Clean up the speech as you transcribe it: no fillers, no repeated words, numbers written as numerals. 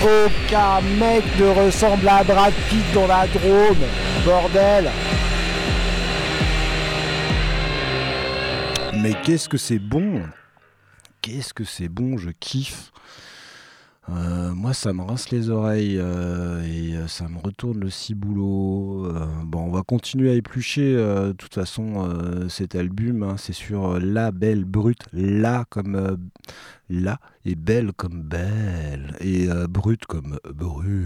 Aucun mec ne ressemble à Brad Pitt dans la Drôme, bordel. Mais qu'est-ce que c'est bon. Qu'est-ce que c'est bon, je kiffe. Moi, ça me rince les oreilles et ça me retourne le ciboulot. Bon, on va continuer à éplucher. De toute façon, cet album, hein, c'est sur La Belle Brute. La comme la et belle comme belle et brute comme brute.